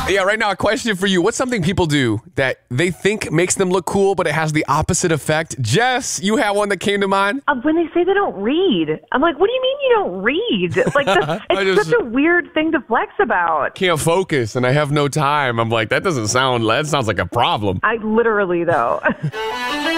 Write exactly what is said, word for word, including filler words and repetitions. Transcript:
Yeah, right now, a question for you. What's something people do that they think makes them look cool, but it has the opposite effect? Jess, you had one that came to mind? Uh, when they say they don't read, I'm like, what do you mean you don't read? Like, that's, it's just, such a weird thing to flex about. Can't focus and I have no time. I'm like, that doesn't sound, that sounds like a problem. I literally, though.